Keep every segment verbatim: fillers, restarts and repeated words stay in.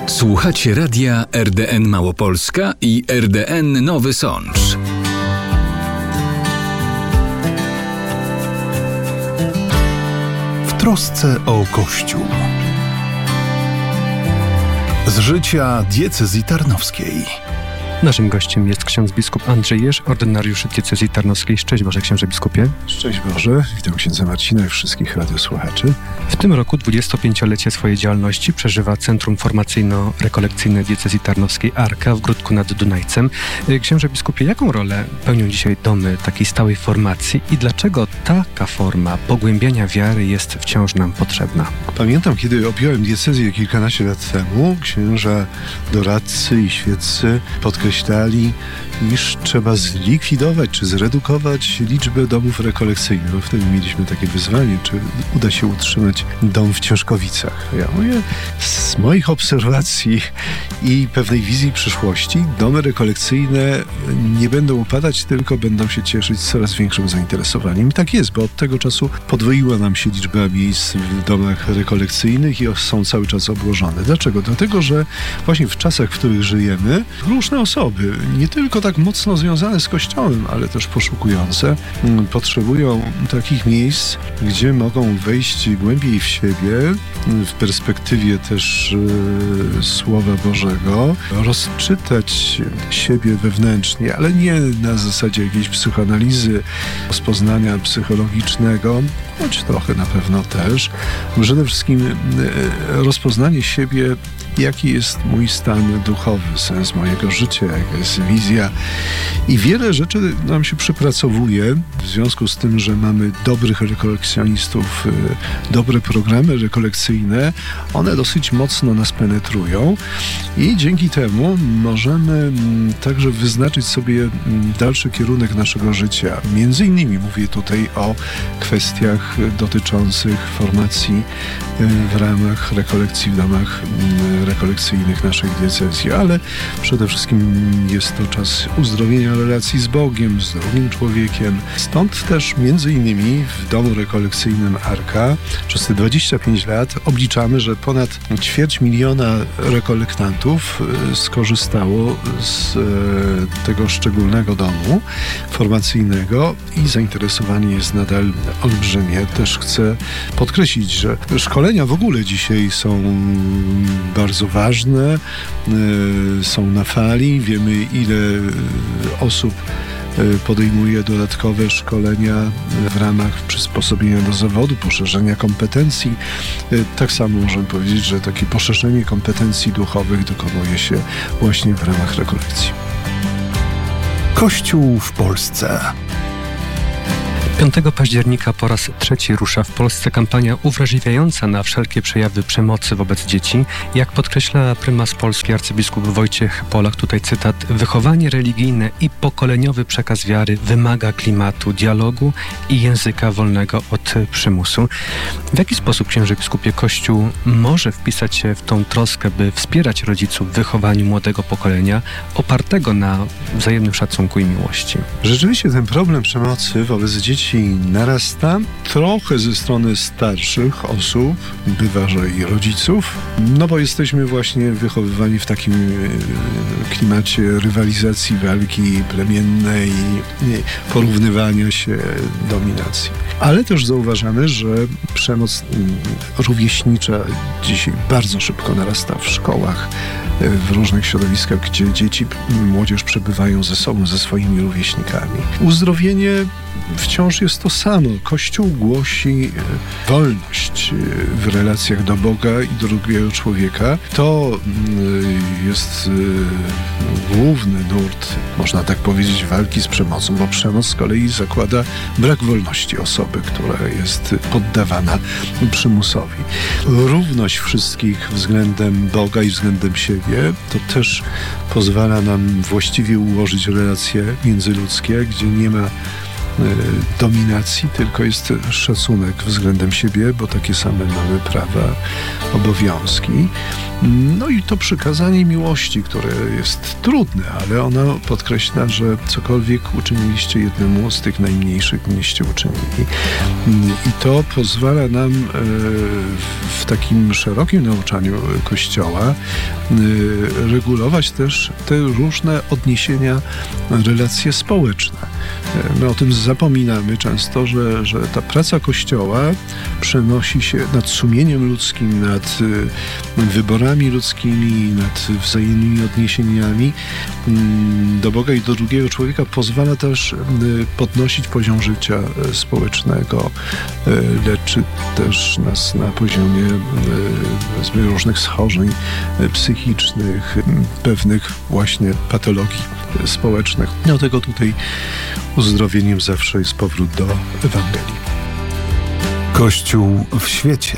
Słuchacie radia R D N Małopolska i R D N Nowy Sącz. W trosce o Kościół. Z życia diecezji tarnowskiej. Naszym gościem jest ksiądz biskup Andrzej Jerz, ordynariusz diecezji tarnowskiej. Szczęść Boże, księże biskupie. Szczęść Boże, witam księdza Marcina i wszystkich radiosłuchaczy. W tym roku dwudziestopięciolecie swojej działalności przeżywa Centrum Formacyjno-Rekolekcyjne Diecezji Tarnowskiej Arka w Gródku nad Dunajcem. Księże biskupie, jaką rolę pełnią dzisiaj domy takiej stałej formacji i dlaczego taka forma pogłębiania wiary jest wciąż nam potrzebna? Pamiętam, kiedy objąłem diecezję kilkanaście lat temu, księża doradcy i świeccy podkreślali, iż trzeba zlikwidować czy zredukować liczbę domów rekolekcyjnych. Bo wtedy mieliśmy takie wyzwanie, czy uda się utrzymać dom w Ciężkowicach. Ja mówię, z moich obserwacji i pewnej wizji przyszłości, domy rekolekcyjne nie będą upadać, tylko będą się cieszyć coraz większym zainteresowaniem. I tak jest, bo od tego czasu podwoiła nam się liczba miejsc w domach rekolekcyjnych i są cały czas obłożone. Dlaczego? Dlatego, że właśnie w czasach, w których żyjemy, różne osoby, nie tylko tak mocno związane z Kościołem, ale też poszukujące, potrzebują takich miejsc, gdzie mogą wejść głębiej w siebie, w perspektywie też e, Słowa Bożego, rozczytać siebie wewnętrznie, ale nie na zasadzie jakiejś psychoanalizy, rozpoznania psychologicznego, choć trochę na pewno też. Przede wszystkim e, rozpoznanie siebie, jaki jest mój stan duchowy, sens mojego życia, jaka jest wizja. I wiele rzeczy nam się przypracowuje w związku z tym, że mamy dobrych rekolekcjonistów, dobre programy rekolekcyjne. One dosyć mocno nas penetrują i dzięki temu możemy także wyznaczyć sobie dalszy kierunek naszego życia. Między innymi mówię tutaj o kwestiach dotyczących formacji w ramach rekolekcji w domach rekolekcyjnych naszej diecezji, ale przede wszystkim jest to czas uzdrowienia relacji z Bogiem, z drugim człowiekiem. Stąd też między innymi w domu rekolekcyjnym Arka przez te dwadzieścia pięć lat obliczamy, że ponad ćwierć miliona rekolektantów skorzystało z tego szczególnego domu formacyjnego i zainteresowanie jest nadal olbrzymie. Też chcę podkreślić, że szkolenia w ogóle dzisiaj są bardzo ważne, są na fali. Wiemy, ile osób podejmuje dodatkowe szkolenia w ramach przysposobienia do zawodu, poszerzenia kompetencji. Tak samo możemy powiedzieć, że takie poszerzenie kompetencji duchowych dokonuje się właśnie w ramach rekolekcji. Kościół w Polsce. piątego października po raz trzeci rusza w Polsce kampania uwrażliwiająca na wszelkie przejawy przemocy wobec dzieci. Jak podkreśla prymas Polski arcybiskup Wojciech Polak, tutaj cytat: wychowanie religijne i pokoleniowy przekaz wiary wymaga klimatu dialogu i języka wolnego od przymusu. W jaki sposób, księże biskupie, Kościół może wpisać się w tą troskę, by wspierać rodziców w wychowaniu młodego pokolenia opartego na wzajemnym szacunku i miłości? Rzeczywiście ten problem przemocy wobec dzieci narasta trochę ze strony starszych osób, bywa, że i rodziców, no bo jesteśmy właśnie wychowywani w takim klimacie rywalizacji, walki plemiennej, porównywania się, dominacji. Ale też zauważamy, że przemoc rówieśnicza dzisiaj bardzo szybko narasta w szkołach, w różnych środowiskach, gdzie dzieci, młodzież przebywają ze sobą, ze swoimi rówieśnikami. Uzdrowienie wciąż jest to samo. Kościół głosi wolność w relacjach do Boga i drugiego człowieka. To jest główny nurt, można tak powiedzieć, walki z przemocą, bo przemoc z kolei zakłada brak wolności osoby, która jest poddawana przymusowi. Równość wszystkich względem Boga i względem siebie to też pozwala nam właściwie ułożyć relacje międzyludzkie, gdzie nie ma dominacji, tylko jest szacunek względem siebie, bo takie same mamy prawa, obowiązki. No i to przykazanie miłości, które jest trudne, ale ona podkreśla, że cokolwiek uczyniliście jednemu z tych najmniejszych, nieście uczynili. I to pozwala nam w takim szerokim nauczaniu Kościoła regulować też te różne odniesienia, relacje społeczne. My o tym zapominamy często, że, że ta praca Kościoła przenosi się nad sumieniem ludzkim, nad wyborami ludzkimi, nad wzajemnymi odniesieniami do Boga i do drugiego człowieka. Pozwala też podnosić poziom życia społecznego, leczy też nas na poziomie różnych schorzeń psychicznych, pewnych właśnie patologii społecznych. Dlatego tutaj uzdrowieniem zawsze jest powrót do Ewangelii. Kościół w świecie.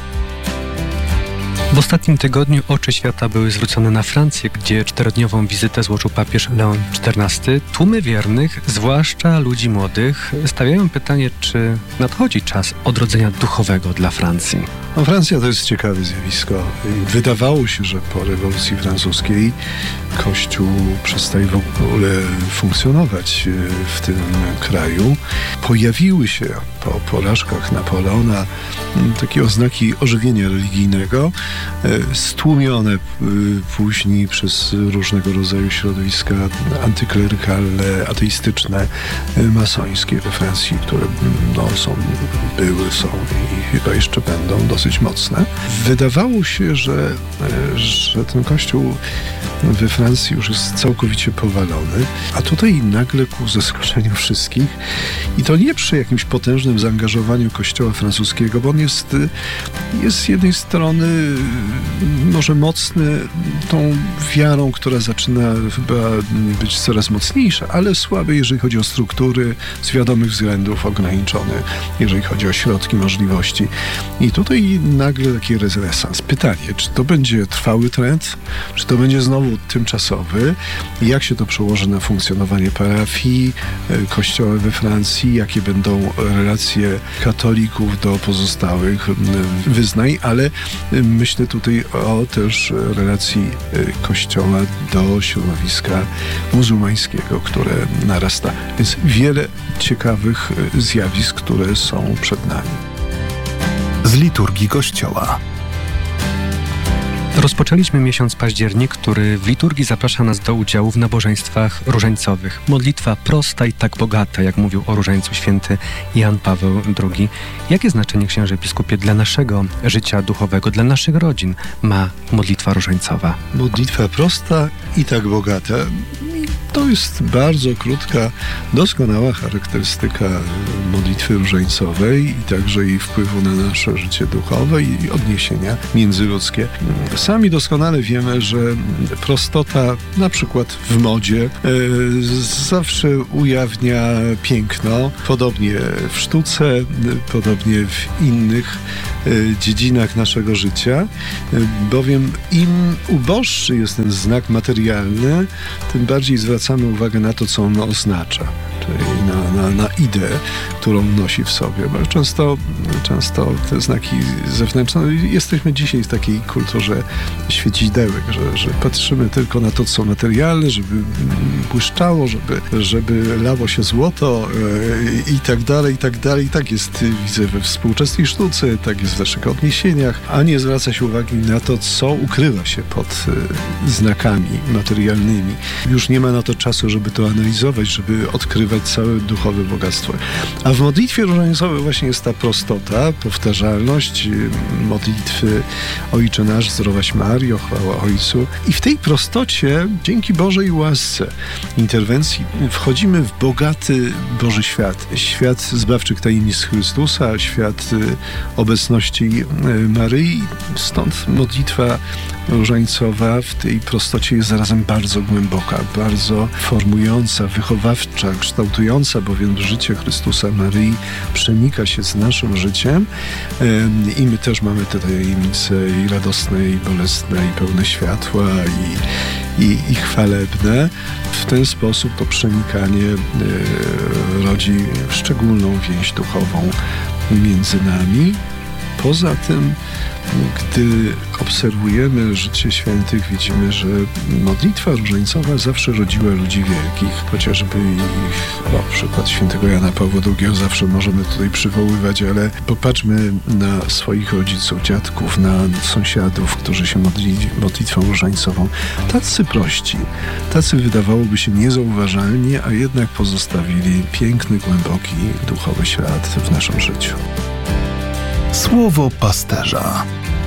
W ostatnim tygodniu oczy świata były zwrócone na Francję, gdzie czterodniową wizytę złożył papież Leon czternasty. Tłumy wiernych, zwłaszcza ludzi młodych, stawiają pytanie, czy nadchodzi czas odrodzenia duchowego dla Francji. No, Francja to jest ciekawe zjawisko. Wydawało się, że po rewolucji francuskiej Kościół przestaje w ogóle funkcjonować w tym kraju. Pojawiły się po porażkach Napoleona takie oznaki ożywienia religijnego, stłumione później przez różnego rodzaju środowiska antyklerykalne, ateistyczne, masońskie we Francji, które no, są, były, są i chyba jeszcze będą dosyć mocne. Wydawało się, że, że ten Kościół we Francji już jest całkowicie powalony, a tutaj nagle ku zaskoczeniu wszystkich, i to nie przy jakimś potężnym zaangażowaniu Kościoła francuskiego, bo on jest, jest z jednej strony może mocny tą wiarą, która zaczyna chyba być coraz mocniejsza, ale słaby, jeżeli chodzi o struktury, z wiadomych względów ograniczony, jeżeli chodzi o środki, możliwości. I tutaj nagle taki renesans. Pytanie, czy to będzie trwały trend, czy to będzie znowu tymczasowy, jak się to przełoży na funkcjonowanie parafii, kościoła we Francji, jakie będą relacje katolików do pozostałych wyznań, ale myślę tutaj o też relacji kościoła do środowiska muzułmańskiego, które narasta. Jest wiele ciekawych zjawisk, które są przed nami. Z liturgii Kościoła. Rozpoczęliśmy miesiąc październik, który w liturgii zaprasza nas do udziału w nabożeństwach różańcowych. Modlitwa prosta i tak bogata, jak mówił o różańcu święty Jan Paweł drugi. Jakie znaczenie, księże biskupie, dla naszego życia duchowego, dla naszych rodzin ma modlitwa różańcowa? Modlitwa prosta i tak bogata. To jest bardzo krótka, doskonała charakterystyka modlitwy różańcowej i także jej wpływu na nasze życie duchowe i odniesienia międzyludzkie. Sami doskonale wiemy, że prostota, na przykład w modzie, zawsze ujawnia piękno. Podobnie w sztuce, podobnie w innych dziedzinach naszego życia, bowiem im uboższy jest ten znak materialny, tym bardziej zwracamy uwagę na to, co on oznacza, czyli na, na, na ideę, którą nosi w sobie. Bo często, często te znaki zewnętrzne, jesteśmy dzisiaj w takiej kulturze świecidełek, że, że patrzymy tylko na to, co materialne, żeby błyszczało, żeby, żeby lało się złoto yy, i tak dalej, i tak dalej. I tak jest, widzę, we współczesnej sztuce, tak jest w naszych odniesieniach, a nie zwraca się uwagi na to, co ukrywa się pod yy, znakami materialnymi. Już nie ma na to czasu, żeby to analizować, żeby odkrywać całe duchowe bogactwo. A w modlitwie różańcowej właśnie jest ta prostota, powtarzalność modlitwy Ojcze nasz, zdrowaś Mario, chwała Ojcu. I w tej prostocie, dzięki Bożej łasce, interwencji, wchodzimy w bogaty Boży świat. Świat zbawczych tajemnic Chrystusa, świat obecności Maryi. Stąd modlitwa różańcowa w tej prostocie jest zarazem bardzo głęboka, bardzo formująca, wychowawcza, kształtująca, bowiem życie Chrystusa Maryi przenika się z naszym życiem i my też mamy te tajemnice i radosne, i bolesne, i pełne światła, i, i, i chwalebne. W ten sposób to przenikanie rodzi szczególną więź duchową między nami, Poza tym, gdy obserwujemy życie świętych, widzimy, że modlitwa różańcowa zawsze rodziła ludzi wielkich. Chociażby ich, no, przykład świętego Jana Pawła drugiego zawsze możemy tutaj przywoływać, ale popatrzmy na swoich rodziców, dziadków, na sąsiadów, którzy się modlili modlitwą różańcową. Tacy prości, tacy wydawałoby się niezauważalni, a jednak pozostawili piękny, głęboki, duchowy ślad w naszym życiu. Słowo pasterza.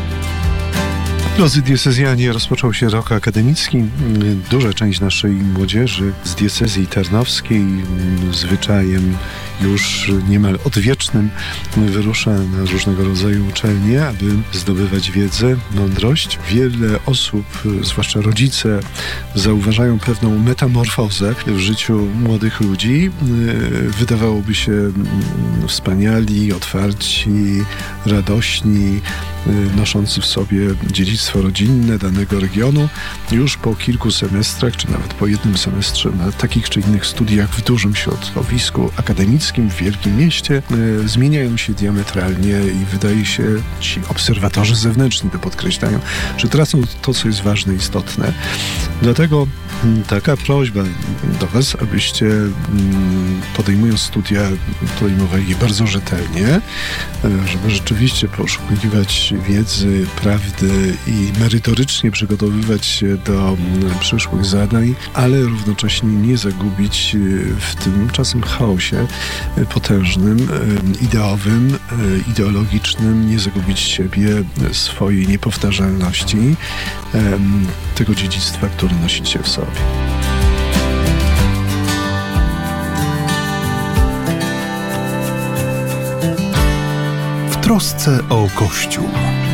Drodzy diecezjanie, rozpoczął się rok akademicki. Duża część naszej młodzieży z diecezji tarnowskiej zwyczajem już niemal odwiecznym wyrusza na różnego rodzaju uczelnie, aby zdobywać wiedzę, mądrość. Wiele osób, zwłaszcza rodzice, zauważają pewną metamorfozę w życiu młodych ludzi. Wydawałoby się wspaniali, otwarci, radośni, noszący w sobie dziedzictwo rodzinne danego regionu. Już po kilku semestrach, czy nawet po jednym semestrze na takich czy innych studiach w dużym środowisku akademickim, w wielkim mieście, e, zmieniają się diametralnie i wydaje się, ci obserwatorzy zewnętrzni to podkreślają, że tracą to, co jest ważne, istotne. Dlatego m, taka prośba do Was, abyście m, podejmując studia, podejmowali je bardzo rzetelnie, e, żeby rzeczywiście poszukiwać wiedzy, prawdy i merytorycznie przygotowywać się do m, przyszłych zadań, ale równocześnie nie zagubić w tym czasem chaosie potężnym, ideowym, ideologicznym, nie zagubić siebie, swojej niepowtarzalności, tego dziedzictwa, które nosicie w sobie. W trosce o Kościół.